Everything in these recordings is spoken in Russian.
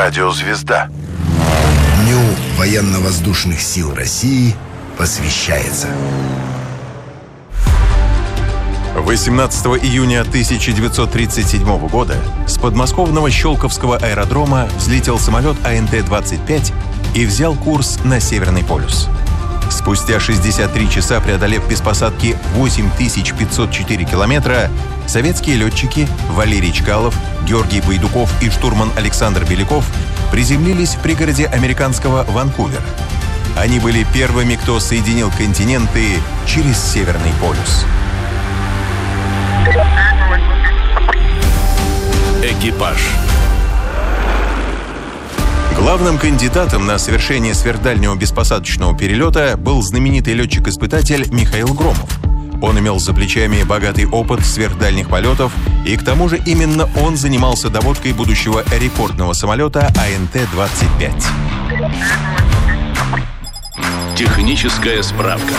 Радиозвезда. Дню военно-воздушных сил России посвящается. 18 июня 1937 года с подмосковного Щелковского аэродрома взлетел самолет АНТ-25 и взял курс на Северный полюс. Спустя 63 часа, преодолев без посадки 8504 километра, советские летчики Валерий Чкалов, Георгий Байдуков и штурман Александр Беляков приземлились в пригороде американского Ванкувера. Они были первыми, кто соединил континенты через Северный полюс. Экипаж. Главным кандидатом на совершение сверхдальнего беспосадочного перелета был знаменитый летчик-испытатель Михаил Громов. Он имел за плечами богатый опыт сверхдальних полетов, и к тому же именно он занимался доводкой будущего рекордного самолета АНТ-25. Техническая справка.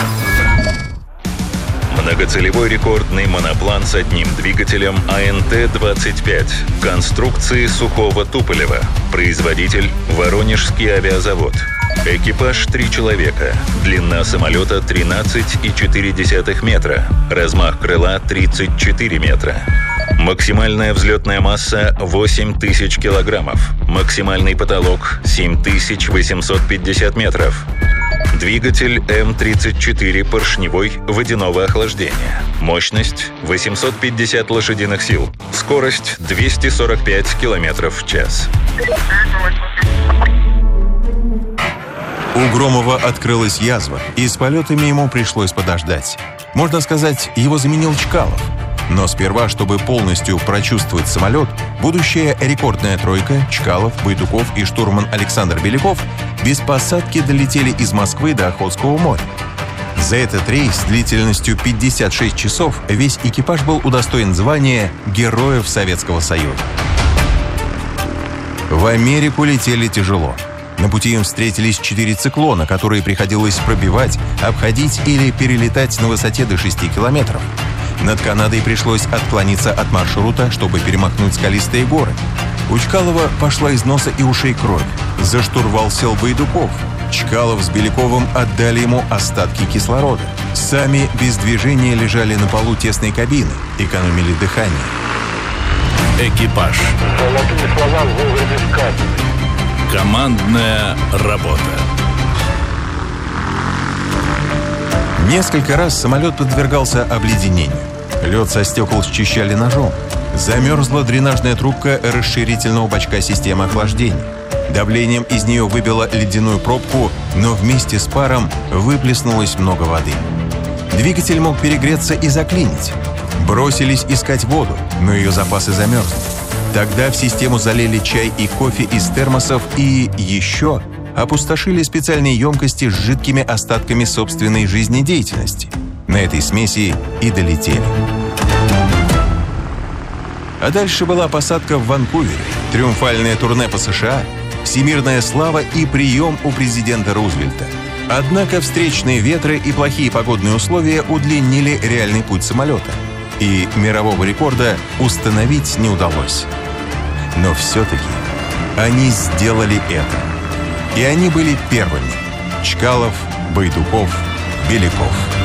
Многоцелевой рекордный моноплан с одним двигателем АНТ-25. Конструкции сухого Туполева. Производитель Воронежский авиазавод. Экипаж 3 человека. Длина самолета 13,4 метра. Размах крыла 34 метра. Максимальная взлетная масса 8000 килограммов. Максимальный потолок 7850 метров. Двигатель М-34 поршневой водяного охлаждения. Мощность 850 лошадиных сил. Скорость 245 км в час. У Громова открылась язва, и с полетами ему пришлось подождать. Можно сказать, его заменил Чкалов. Но сперва, чтобы полностью прочувствовать самолет, будущая рекордная тройка Чкалов, Байдуков и штурман Александр Беляков без посадки долетели из Москвы до Охотского моря. За этот рейс длительностью 56 часов весь экипаж был удостоен звания Героев Советского Союза. В Америку летели тяжело. На пути им встретились 4 циклона, которые приходилось пробивать, обходить или перелетать на высоте до 6 километров. Над Канадой пришлось отклониться от маршрута, чтобы перемахнуть скалистые горы. У Чкалова пошла из носа и ушей кровь. За штурвал сел Байдуков. Чкалов с Беляковым отдали ему остатки кислорода. Сами без движения лежали на полу тесной кабины, экономили дыхание. Экипаж. Командная работа. Несколько раз самолет подвергался обледенению. Лед со стекол счищали ножом. Замерзла дренажная трубка расширительного бачка системы охлаждения. Давлением из нее выбило ледяную пробку, но вместе с паром выплеснулось много воды. Двигатель мог перегреться и заклинить. Бросились искать воду, но ее запасы замерзли. Тогда в систему залили чай и кофе из термосов и еще опустошили специальные емкости с жидкими остатками собственной жизнедеятельности. На этой смеси и долетели. А дальше была посадка в Ванкувере, триумфальное турне по США, всемирная слава и прием у президента Рузвельта. Однако встречные ветры и плохие погодные условия удлинили реальный путь самолета, и мирового рекорда установить не удалось. Но все-таки они сделали это. И они были первыми. Чкалов, Байдуков, Беляков.